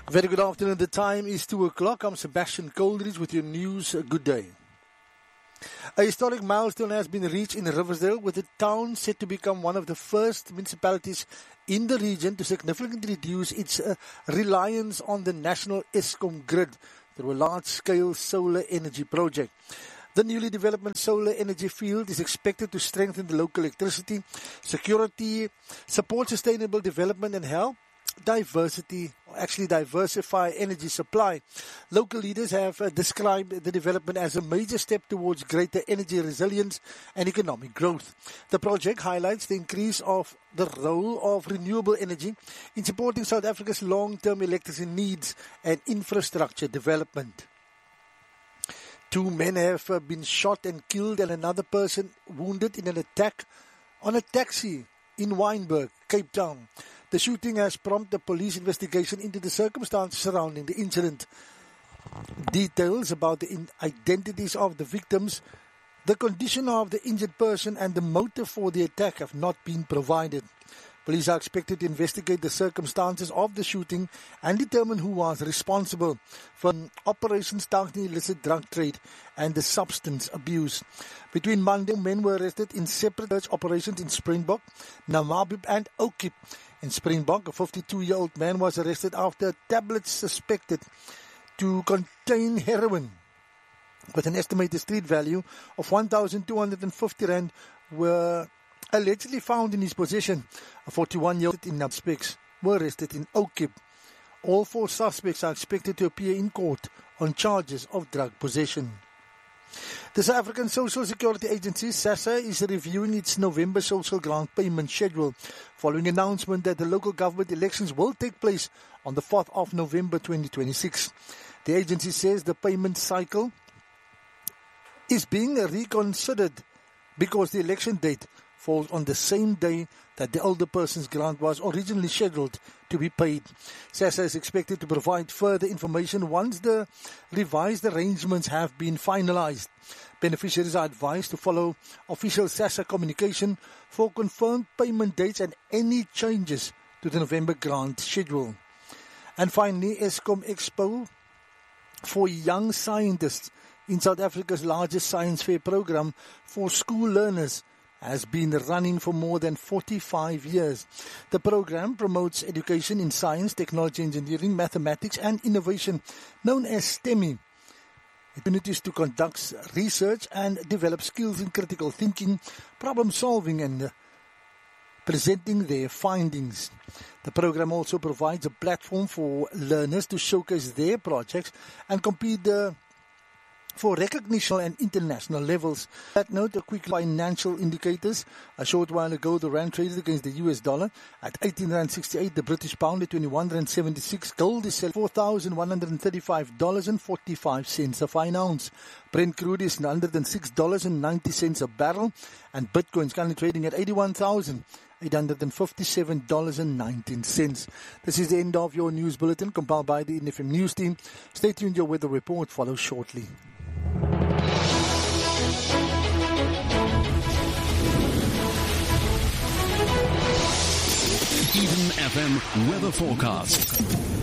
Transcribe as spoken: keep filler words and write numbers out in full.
Very good afternoon. The time is two o'clock. I'm Sebastian Coldridge with your news. Good day. A historic milestone has been reached in Riversdale, with the town set to become one of the first municipalities in the region to significantly reduce its uh, reliance on the national Eskom grid through a large-scale solar energy project. The newly developed solar energy field is expected to strengthen the local electricity security, support sustainable development, and help diversity, actually diversify energy supply. Local leaders have uh, described the development as a major step towards greater energy resilience and economic growth. The project highlights the increase of the role of renewable energy in supporting South Africa's long-term electricity needs and infrastructure development. Two men have uh, been shot and killed and another person wounded in an attack on a taxi in Wynberg, Cape Town. The shooting has prompted a police investigation into the circumstances surrounding the incident. Details about the identities of the victims, the condition of the injured person, and the motive for the attack have not been provided. Police are expected to investigate the circumstances of the shooting and determine who was responsible for operations targeting illicit drug trade and the substance abuse. Between Monday, men were arrested in separate search operations in Springbok, Namibia, and Oakip. In Springbok, a fifty-two-year-old man was arrested after tablets suspected to contain heroin with an estimated street value of one thousand two hundred fifty rand were allegedly found in his possession. A forty-one-year-old in Namibia were arrested in Oakip. All four suspects are expected to appear in court on charges of drug possession. The South African Social Security Agency, SASSA, is reviewing its November social grant payment schedule following announcement that the local government elections will take place on the fourth of November twenty twenty-six. The agency says the payment cycle is being reconsidered because the election date falls on the same day that the older person's grant was originally scheduled to be paid. SASSA is expected to provide further information once the revised arrangements have been finalized. Beneficiaries are advised to follow official SASSA communication for confirmed payment dates and any changes to the November grant schedule. And finally, Eskom Expo for Young Scientists in South Africa's largest science fair program for school learners has been running for more than forty-five years. The program promotes education in science, technology, engineering, mathematics, and innovation, known as STEMI. Opportunities to conduct research and develop skills in critical thinking, problem solving, and uh, presenting their findings. The program also provides a platform for learners to showcase their projects and compete uh, for recognition and international levels. That note, a quick financial indicators. A short while ago, the rand traded against the U S dollar at eighteen rand sixty-eight, the British pound at twenty-one rand seventy-six. Gold is at four thousand one hundred thirty-five dollars and forty-five cents a fine ounce. Brent crude is one hundred six dollars and ninety cents a barrel, and Bitcoin is currently trading at eighty-one thousand eight hundred fifty-seven dollars and nineteen cents. This is the end of your news bulletin compiled by the N F M News team. Stay tuned, your weather report follows shortly. Eden F M weather forecast.